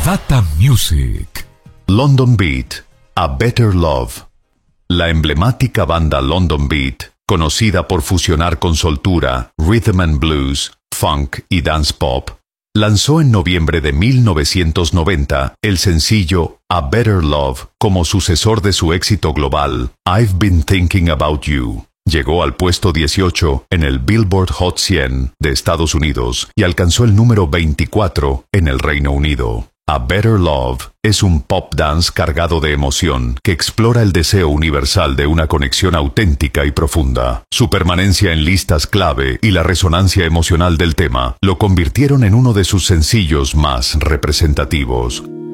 Data Music. London Beat, A Better Love. La emblemática banda London Beat, conocida por fusionar con soltura, rhythm and blues, funk y dance pop, lanzó en noviembre de 1990 el sencillo A Better Love como sucesor de su éxito global, I've Been Thinking About You. Llegó al puesto 18 en el Billboard Hot 100 de Estados Unidos y alcanzó el número 24 en el Reino Unido. A Better Love es un pop dance cargado de emoción que explora el deseo universal de una conexión auténtica y profunda. Su permanencia en listas clave y la resonancia emocional del tema lo convirtieron en uno de sus sencillos más representativos.